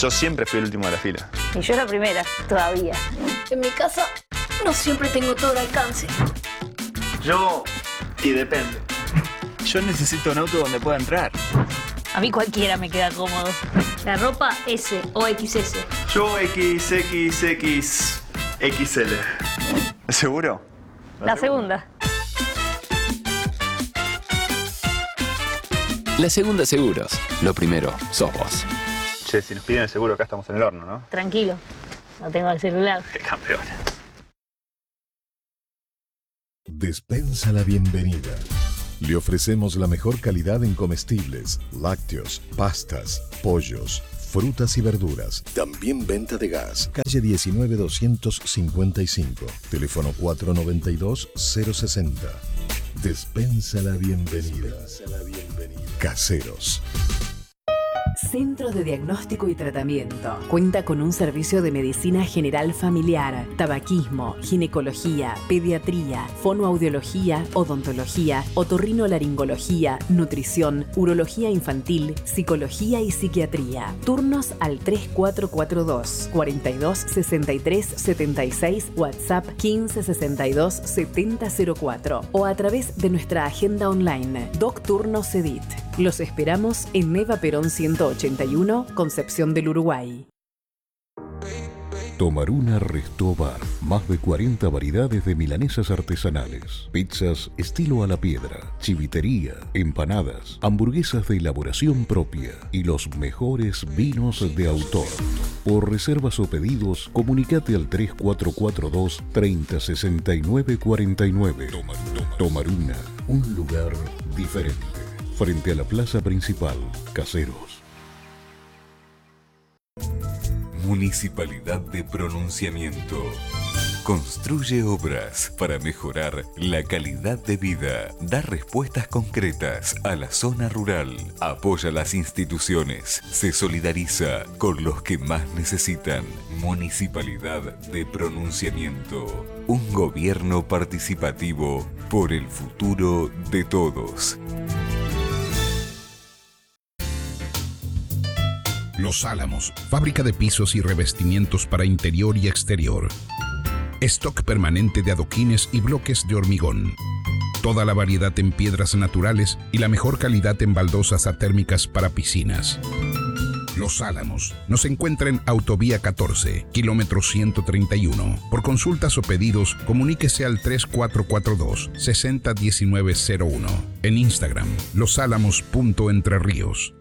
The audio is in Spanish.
Yo siempre fui el último de la fila. Y yo la primera, todavía. En mi casa no siempre tengo todo al alcance. Y depende. Yo necesito un auto donde pueda entrar. A mí cualquiera me queda cómodo. La ropa S o XS. Yo XXXXL. ¿Seguro? La segunda. La segunda seguros. Lo primero, sos vos. Che, si nos piden el seguro, acá estamos en el horno, ¿no? Tranquilo, no tengo el celular. ¡Qué campeón! Despensa la bienvenida. Le ofrecemos la mejor calidad en comestibles, lácteos, pastas, pollos, frutas y verduras. También venta de gas. Calle 19-255. Teléfono 492-060. Despensa la bienvenida. Caseros. Centro de Diagnóstico y Tratamiento. Cuenta con un servicio de medicina general familiar, tabaquismo, ginecología, pediatría, fonoaudiología, odontología, otorrinolaringología, nutrición, urología infantil, psicología y psiquiatría. Turnos al 3442 42 63 76, WhatsApp 15 62 7004 o a través de nuestra agenda online Docturnos Edit. Los esperamos en Eva Perón 181, Concepción del Uruguay. Tomaruna Resto Bar. Más de 40 variedades de milanesas artesanales, pizzas estilo a la piedra, chivitería, empanadas, hamburguesas de elaboración propia y los mejores vinos de autor. Por reservas o pedidos, comunicate al 3442 30 69 49. Tomaruna, un lugar diferente. Frente a la plaza principal, Caseros. Municipalidad de Pronunciamiento. Construye obras para mejorar la calidad de vida, da respuestas concretas a la zona rural, apoya las instituciones, se solidariza con los que más necesitan. Municipalidad de Pronunciamiento. Un gobierno participativo por el futuro de todos. Los Álamos, fábrica de pisos y revestimientos para interior y exterior. Stock permanente de adoquines y bloques de hormigón. Toda la variedad en piedras naturales y la mejor calidad en baldosas atérmicas para piscinas. Los Álamos. Nos encuentra en Autovía 14, kilómetro 131. Por consultas o pedidos, comuníquese al 3442 601901. En Instagram, losálamos.entrerríos.